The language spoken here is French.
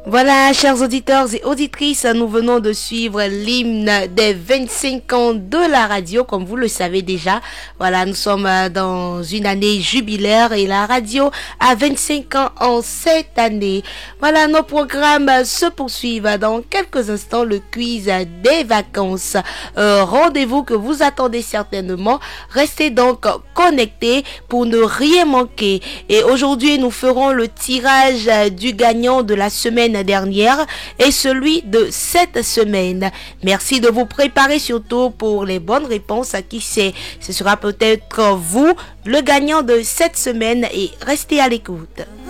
Voilà, chers auditeurs et auditrices, nous venons de suivre l'hymne des 25 ans de la radio, comme vous le savez déjà. Voilà, nous sommes dans une année jubilaire et la radio a 25 ans en cette année. Voilà, nos programmes se poursuivent. Dans quelques instants, le quiz des vacances. Rendez-vous que vous attendez certainement. Restez donc connectés pour ne rien manquer. Et aujourd'hui, nous ferons le tirage du gagnant de la semaine dernière et celui de cette semaine. Merci de vous préparer surtout pour les bonnes réponses. À qui sait, ce sera peut-être vous le gagnant de cette semaine et restez à l'écoute.